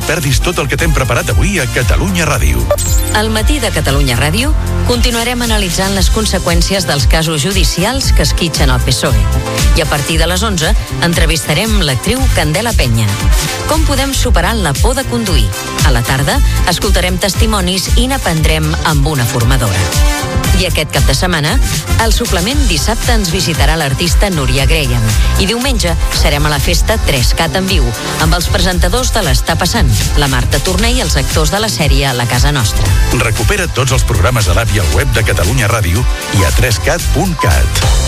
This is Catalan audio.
perdis tot el que t'hem preparat avui a Catalunya Ràdio. Al matí de Catalunya Ràdio continuarem analitzant les conseqüències dels casos judicials que esquitxen el PSOE. I a partir de les 11 entrevistarem l'actriu Candela Peña. Com podem superar la por de conduir? A la tarda escoltarem testimonis i n'aprendrem amb una formadora. I aquest cap de setmana, al suplement dissabte ens visitarà l'artista Núria Graham i diumenge serem a la festa 3CAT en viu amb els presentadors de l'Està Passant, la Marta Torner i els actors de la sèrie La Casa Nostra. Recupera tots els programes a l'app i al web de Catalunya Ràdio i a 3cat.cat.